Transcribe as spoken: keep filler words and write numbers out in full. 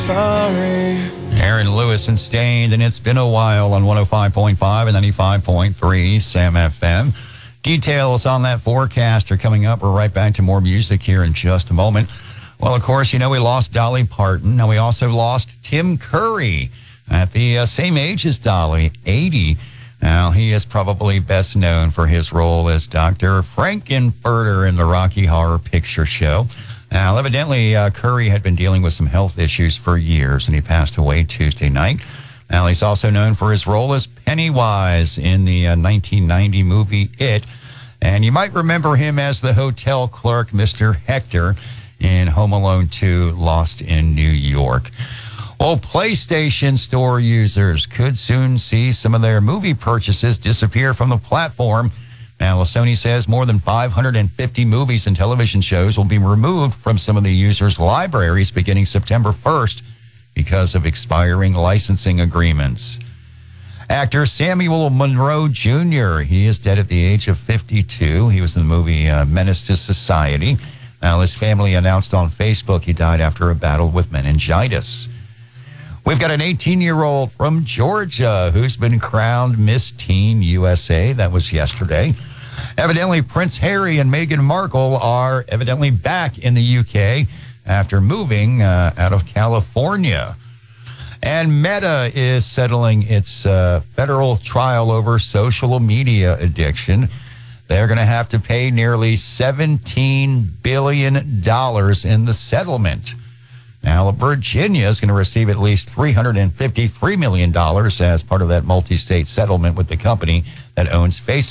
Sorry. Aaron Lewis and Stained, and it's been a while on one oh five point five and ninety-five point three Sam F M. Details on that forecast are coming up. We're right back to more music here in just a moment. Well, of course, you know, we lost Dolly Parton. Now, we also lost Tim Curry at the uh, same age as Dolly, eighty. Now, he is probably best known for his role as Doctor Frankenfurter in the Rocky Horror Picture Show. Now, evidently, uh, Curry had been dealing with some health issues for years, and he passed away Tuesday night. Now, he's also known for his role as Pennywise in the uh, nineteen ninety movie It. And you might remember him as the hotel clerk, Mister Hector, in Home Alone two, Lost in New York. Well, PlayStation Store users could soon see some of their movie purchases disappear from the platform. Now, Sony says more than five hundred fifty movies and television shows will be removed from some of the users' libraries beginning September first because of expiring licensing agreements. Actor Samuel Monroe Junior, he is dead at the age of fifty-two. He was in the movie uh, Menace to Society. Now, his family announced on Facebook he died after a battle with meningitis. We've got an eighteen-year-old from Georgia who's been crowned Miss Teen U S A. That was yesterday. Evidently, Prince Harry and Meghan Markle are evidently back in the U K after moving uh, out of California. And Meta is settling its uh, federal trial over social media addiction. They're going to have to pay nearly seventeen billion dollars in the settlement. Now, Virginia is going to receive at least three hundred fifty-three million dollars as part of that multi-state settlement with the company that owns Facebook.